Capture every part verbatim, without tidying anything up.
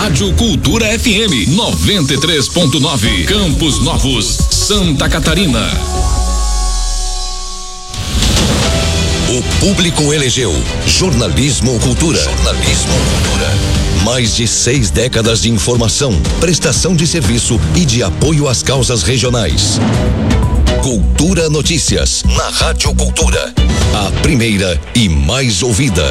Rádio Cultura F M noventa e três ponto nove, Campos Novos, Santa Catarina. O público elegeu Jornalismo Cultura. Jornalismo Cultura. Mais de seis décadas de informação, prestação de serviço e de apoio às causas regionais. Cultura Notícias, na Rádio Cultura. A primeira e mais ouvida.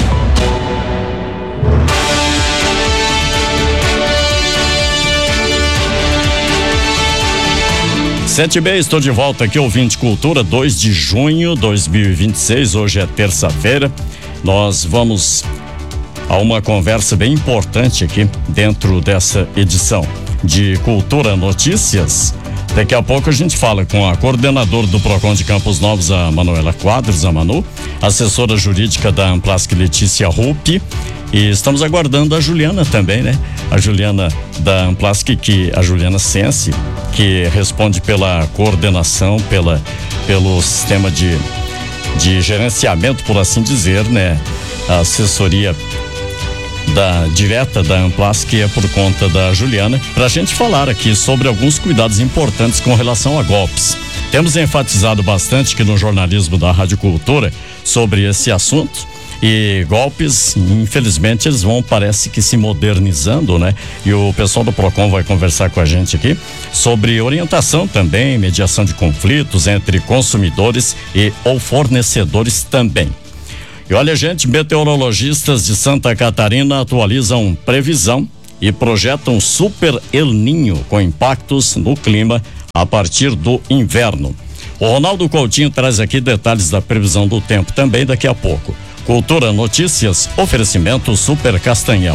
Sete e meia, estou de volta aqui, ouvinte Cultura, dois de junho de dois mil e vinte e seis, hoje é terça-feira. Nós vamos a uma conversa bem importante aqui dentro dessa edição de Cultura Notícias. Daqui a pouco a gente fala com a coordenadora do Procon de Campos Novos, a Manuela Quadros, a Manu, assessora jurídica da Amplasc, Letícia Rupi, e estamos aguardando a Juliana também, né? A Juliana da Amplasc, que a Juliana Sense, que responde pela coordenação, pela, pelo sistema de, de gerenciamento, por assim dizer, né? A assessoria da direta da Amplasc é por conta da Juliana, para a gente falar aqui sobre alguns cuidados importantes com relação a golpes. Temos enfatizado bastante aqui no jornalismo da Rádio Cultura sobre esse assunto. E golpes, infelizmente, eles vão, parece que se modernizando, né? E o pessoal do Procon vai conversar com a gente aqui sobre orientação também, mediação de conflitos entre consumidores e ou fornecedores também. E olha, gente, meteorologistas de Santa Catarina atualizam previsão e projetam super El Ninho com impactos no clima a partir do inverno. O Ronaldo Coutinho traz aqui detalhes da previsão do tempo também daqui a pouco. Cultura Notícias, oferecimento Super Castanhel.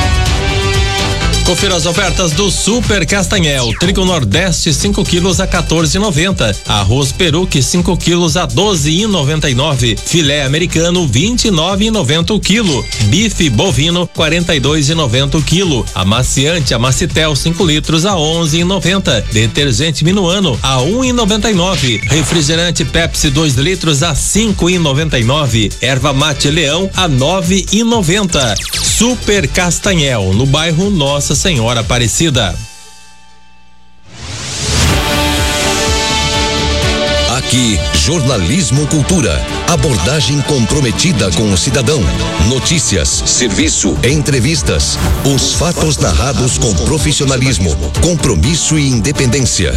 Confira as ofertas do Super Castanhel. Trigo Nordeste cinco quilos a quatorze e noventa. Arroz Peruque cinco quilos a doze e noventa e nove. Filé americano vinte e nove e noventa o quilo. Bife bovino quarenta e dois e noventa o quilo. Amaciante Amacitel cinco litros a onze e noventa. Detergente Minuano a um e noventa e nove. Refrigerante Pepsi dois litros a cinco e noventa e nove. Erva Mate Leão a nove e noventa. Super Castanhel, no bairro Nossa Senhora Aparecida. Aqui, Jornalismo Cultura. Abordagem comprometida com o cidadão. Notícias, serviço, entrevistas. Os fatos narrados com profissionalismo, compromisso e independência.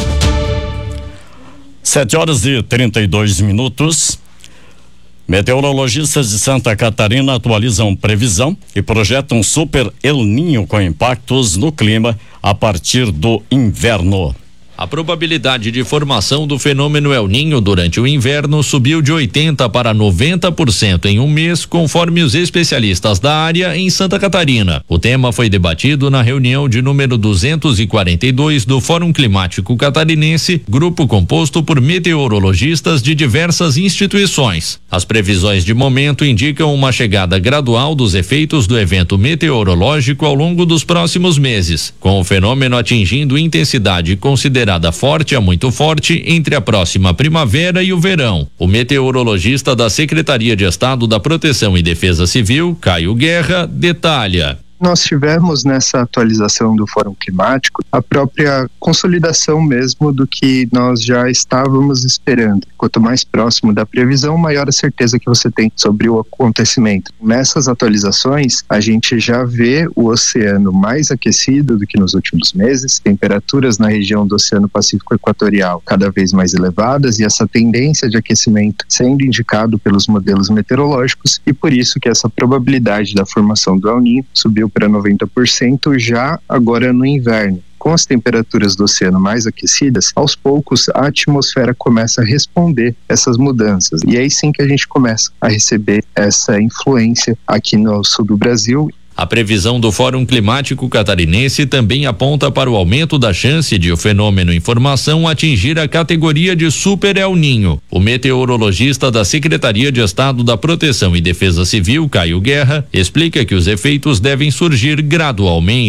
Sete horas e trinta e dois minutos. Meteorologistas de Santa Catarina atualizam previsão e projetam super El Ninho com impactos no clima a partir do inverno. A probabilidade de formação do fenômeno El Ninho durante o inverno subiu de oitenta para noventa por cento em um mês, conforme os especialistas da área em Santa Catarina. O tema foi debatido na reunião de número duzentos e quarenta e dois do Fórum Climático Catarinense, grupo composto por meteorologistas de diversas instituições. As previsões de momento indicam uma chegada gradual dos efeitos do evento meteorológico ao longo dos próximos meses, com o fenômeno atingindo intensidade considerável forte a muito forte entre a próxima primavera e o verão. O meteorologista da Secretaria de Estado da Proteção e Defesa Civil, Caio Guerra, detalha. Nós tivemos nessa atualização do Fórum Climático a própria consolidação mesmo do que nós já estávamos esperando. Quanto mais próximo da previsão, maior a certeza que você tem sobre o acontecimento. Nessas atualizações, a gente já vê o oceano mais aquecido do que nos últimos meses, temperaturas na região do Oceano Pacífico Equatorial cada vez mais elevadas, e essa tendência de aquecimento sendo indicado pelos modelos meteorológicos, e por isso que essa probabilidade da formação do El Ninho subiu para noventa por cento já agora no inverno. Com as temperaturas do oceano mais aquecidas, aos poucos a atmosfera começa a responder essas mudanças. E aí sim que a gente começa a receber essa influência aqui no sul do Brasil. A previsão do Fórum Climático Catarinense também aponta para o aumento da chance de o fenômeno em formação atingir a categoria de Super El Ninho. O meteorologista da Secretaria de Estado da Proteção e Defesa Civil, Caio Guerra, explica que os efeitos devem surgir gradualmente.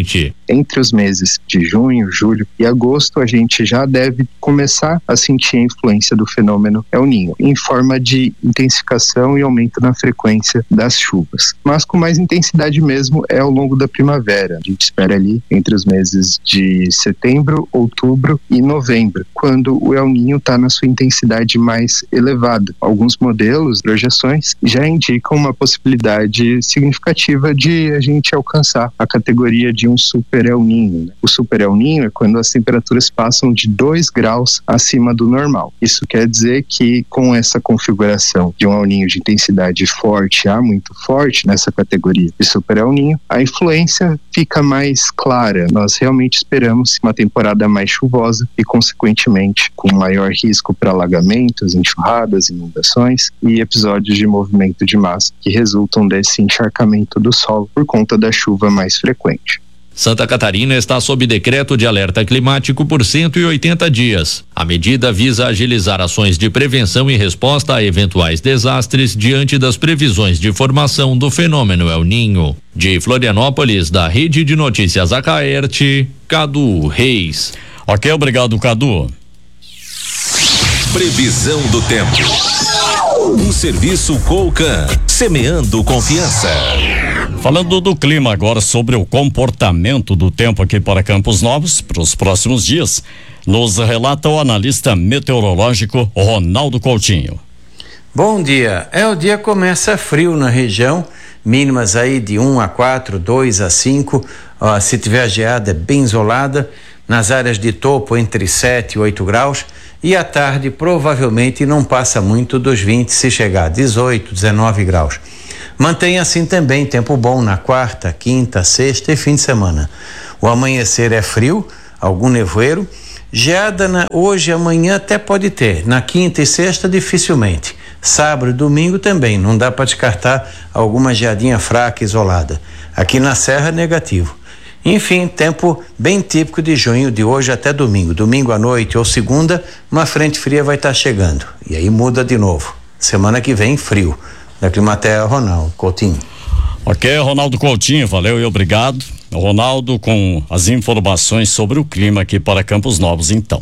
entre os meses de junho, julho e agosto, a gente já deve começar a sentir a influência do fenômeno El Niño, em forma de intensificação e aumento na frequência das chuvas. Mas com mais intensidade mesmo é ao longo da primavera. A gente espera ali entre os meses de setembro, outubro e novembro, quando o El Niño está na sua intensidade mais elevada. Alguns modelos, projeções, já indicam uma possibilidade significativa de a gente alcançar a categoria de um super El Niño. O super El Niño é quando as temperaturas passam de dois graus acima do normal. Isso quer dizer que com essa configuração de um El Niño de intensidade forte a muito forte nessa categoria de super El Niño, a influência fica mais clara. Nós realmente esperamos uma temporada mais chuvosa e, consequentemente, com maior risco para alagamentos, enxurradas, inundações e episódios de movimento de massa que resultam desse encharcamento do solo por conta da chuva mais frequente. Santa Catarina está sob decreto de alerta climático por cento e oitenta dias. A medida visa agilizar ações de prevenção e resposta a eventuais desastres diante das previsões de formação do fenômeno El Niño. De Florianópolis, da Rede de Notícias Acaerte, Cadu Reis. Ok, obrigado, Cadu. Previsão do tempo. Um serviço Colcan, semeando confiança. Falando do clima agora, sobre o comportamento do tempo aqui para Campos Novos para os próximos dias, nos relata o analista meteorológico Ronaldo Coutinho. Bom dia. É, o dia começa frio na região, mínimas aí de um a quatro, dois a cinco, ó, se tiver geada bem isolada, nas áreas de topo entre sete e oito graus, e à tarde provavelmente não passa muito dos vinte, se chegar a dezoito, dezenove graus. Mantém assim também tempo bom na quarta, quinta, sexta e fim de semana. O amanhecer é frio, algum nevoeiro, geada na, hoje e amanhã até pode ter, na quinta e sexta dificilmente. Sábado e domingo também, não dá para descartar alguma geadinha fraca isolada. Aqui na Serra, negativo. Enfim, tempo bem típico de junho, de hoje até domingo. Domingo à noite ou segunda, uma frente fria vai estar chegando. E aí muda de novo. Semana que vem, frio. Da Climaterra, Ronaldo Coutinho. Ok, Ronaldo Coutinho, valeu e obrigado. Ronaldo com as informações sobre o clima aqui para Campos Novos, então.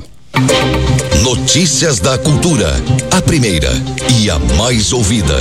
Notícias da cultura, a primeira e a mais ouvida.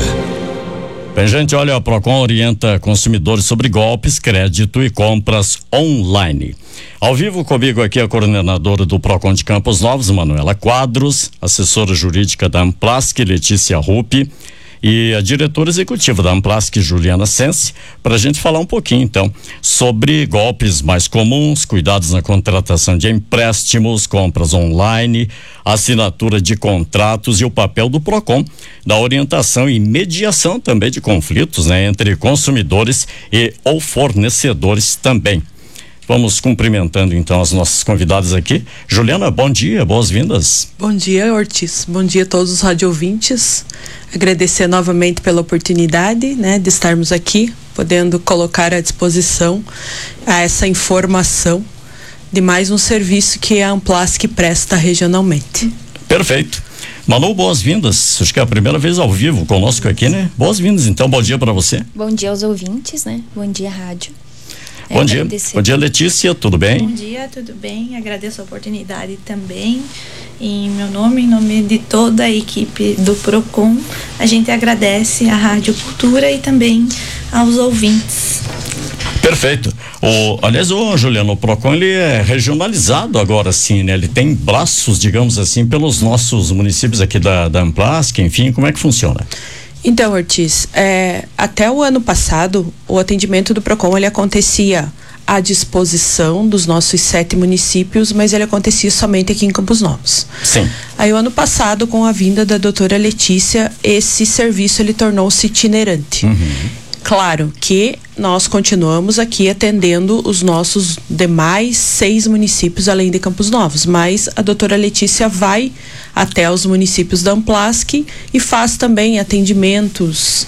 Bem, gente, olha, a Procon orienta consumidores sobre golpes, crédito e compras online. Ao vivo comigo aqui a coordenadora do Procon de Campos Novos, Manuela Quadros, assessora jurídica da Amplask, Letícia Rupi, e a diretora executiva da Amplask, Juliana Sense, para a gente falar um pouquinho, então, sobre golpes mais comuns, cuidados na contratação de empréstimos, compras online, assinatura de contratos e o papel do Procon da orientação e mediação também de conflitos, né, entre consumidores e ou fornecedores também. Vamos cumprimentando então as nossas convidadas aqui. Juliana, bom dia, boas-vindas. Bom dia, Ortiz. Bom dia a todos os radiovintes. Agradecer novamente pela oportunidade, né, de estarmos aqui, podendo colocar à disposição a essa informação de mais um serviço que a Amplask presta regionalmente. Perfeito. Manu, boas-vindas. Acho que é a primeira vez ao vivo conosco aqui, né? Boas-vindas, então. Bom dia para você. Bom dia aos ouvintes, né? Bom dia, rádio. Bom é, dia. Agradecer. Bom dia, Letícia. Tudo bem? Bom dia, tudo bem. Agradeço a oportunidade também. Em meu nome, em nome de toda a equipe do Procon, a gente agradece à Rádio Cultura e também aos ouvintes. Perfeito. O, aliás, o Juliano, o Procon ele é regionalizado agora, sim, né? Ele tem braços, digamos assim, pelos nossos municípios aqui da, da Amplask, enfim, como é que funciona? Então, Ortiz, é, até o ano passado, o atendimento do Procon ele acontecia à disposição dos nossos sete municípios, mas ele acontecia somente aqui em Campos Novos. Sim. Aí o ano passado, com a vinda da doutora Letícia, esse serviço ele tornou-se itinerante. Uhum. Claro que nós continuamos aqui atendendo os nossos demais seis municípios além de Campos Novos, mas a doutora Letícia vai até os municípios da Amplask e faz também atendimentos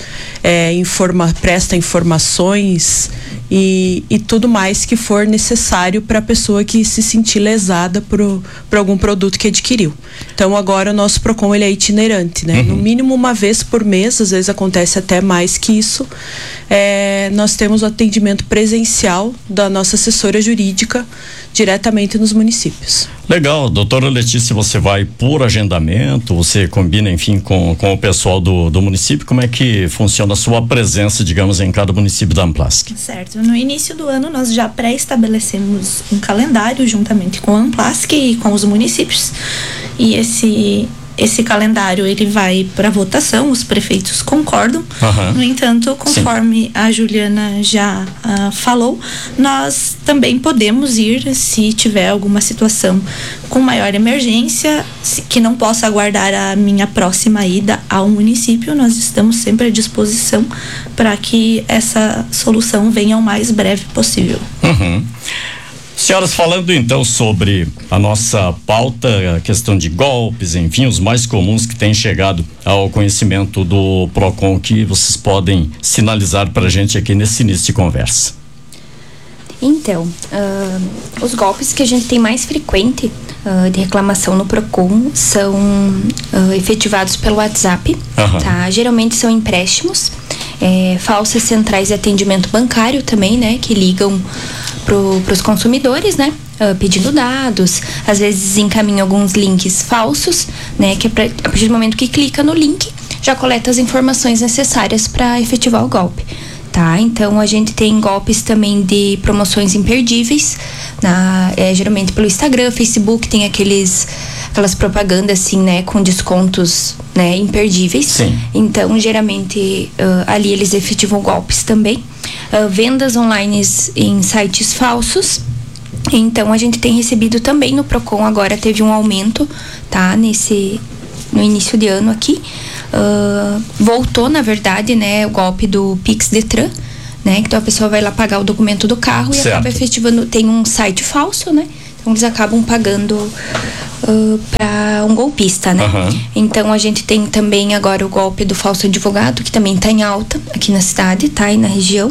é, informa, presta informações e, e tudo mais que for necessário para a pessoa que se sentir lesada por, por algum produto que adquiriu. Então agora o nosso PROCON ele é itinerante, né? Uhum. No mínimo uma vez por mês, às vezes acontece até mais que isso, é, nós temos o atendimento presencial da nossa assessora jurídica diretamente nos municípios. Legal, doutora Letícia, você vai por agendamento, você combina, enfim, com, com o pessoal do, do município, como é que funciona a sua presença, digamos, em cada município da Amplasc? Certo, no início do ano nós já pré-estabelecemos um calendário juntamente com a Amplasc e com os municípios, e esse esse calendário ele vai para votação, os prefeitos concordam. Uhum. No entanto, conforme Sim. a Juliana já uh, falou, nós também podemos ir se tiver alguma situação com maior emergência, se, que não possa aguardar a minha próxima ida ao município. Nós estamos sempre à disposição para que essa solução venha o mais breve possível. Uhum. Senhoras, falando então sobre a nossa pauta, a questão de golpes, enfim, os mais comuns que têm chegado ao conhecimento do PROCON, que vocês podem sinalizar para a gente aqui nesse início de conversa. Então, uh, os golpes que a gente tem mais frequente uh, de reclamação no PROCON são uh, efetivados pelo WhatsApp, uhum. tá? Geralmente são empréstimos, é, falsas centrais de atendimento bancário também, né? Que ligam para os consumidores, né? Uh, pedindo dados, às vezes encaminham alguns links falsos, né? Que é pra, a partir do momento que clica no link, já coleta as informações necessárias para efetivar o golpe. Tá? Então a gente tem golpes também de promoções imperdíveis, na, é, geralmente pelo Instagram, Facebook, tem aqueles, aquelas propagandas assim, né, com descontos, né, imperdíveis. Sim. Então geralmente uh, ali eles efetivam golpes também. Uh, vendas online em sites falsos. Então a gente tem recebido também no PROCON, agora teve um aumento, tá? Nesse, no início de ano aqui. Uh, voltou, na verdade, né, o golpe do Pix Detran, né, então a pessoa vai lá pagar o documento do carro certo. E acaba efetivando, tem um site falso, né, então eles acabam pagando uh, para um golpista, né. Uhum. Então a gente tem também agora o golpe do falso advogado, que também está em alta aqui na cidade, tá, e na região.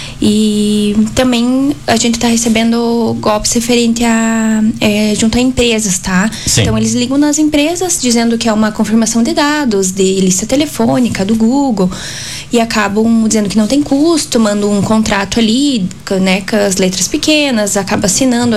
E também a gente está recebendo golpes referente a é, junto a empresas, tá? Sim. Então eles ligam nas empresas dizendo que é uma confirmação de dados, de lista telefônica do Google, e acabam dizendo que não tem custo, mandam um contrato ali, né, com as letras pequenas, acaba assinando,